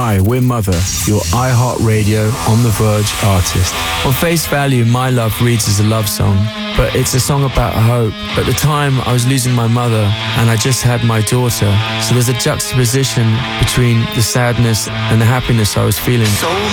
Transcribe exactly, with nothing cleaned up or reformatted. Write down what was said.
Hi, we're Mother, your iHeartRadio On The Verge artist. On face value, My Love reads as a love song, but it's a song about hope. At the time, I was losing my mother, and I just had my daughter, so there's a juxtaposition between the sadness and the happiness I was feeling.